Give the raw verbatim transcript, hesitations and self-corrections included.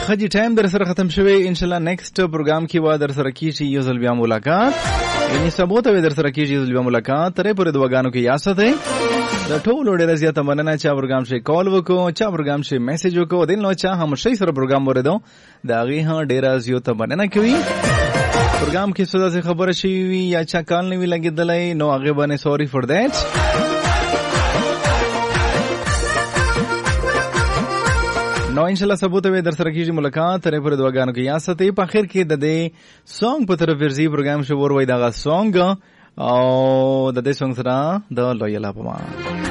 خجی ټایم در سره ختم شوی. ان شاء الله نیکسټ پروګرام کې به در سره کیږي یو ځل بیا ملاقات، یعنی سبو ته در سره کیږي یو ځل بیا ملاقات. ترې پورې دواګانو کې یاسته د ټولو ډېر زیاته مننه چې پروګرام شي کال وکړو، چې پروګرام شي میسج وکړو، دین نو چې هم شي سره پروګرام ورته دا غي ها ډېر زیاته مننه کوي. پروګرام کې څه څه خبره شي یا چا کال نه وی لګیدلای نو هغه باندې سوري فور دیٹ. نو ان شاء الله سبو ته در سره کیږي ملاقات. ترې پر دواګانو کې یاسته په اخر کې د دې سونګ په طرف ورزي پروګرام شو ور وای دا سونګ او د دې سونګ سره د لویلا پما